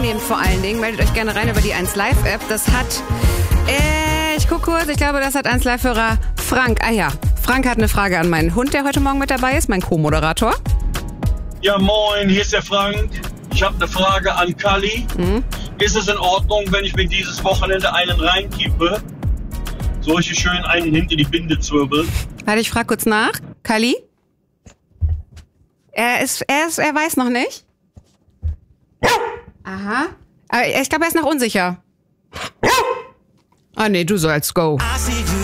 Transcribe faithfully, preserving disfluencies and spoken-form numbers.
teilnehmt vor allen Dingen, meldet euch gerne rein über die eins Live App. Das hat, äh, ich guck kurz, ich glaube, das hat eins Live-Hörer Frank. Ah ja, Frank hat eine Frage an meinen Hund, der heute Morgen mit dabei ist, mein Co-Moderator. Ja, moin, hier ist der Frank. Ich habe eine Frage an Kali. Mhm. Ist es in Ordnung, wenn ich mir dieses Wochenende einen reinkippe? Solche schön einen hinter die Binde zwirbeln? Warte, ich frage kurz nach. Kali? Er ist, er ist, er weiß noch nicht. Aha. Aber ich glaube, er ist noch unsicher. Ah nee, du sollst go.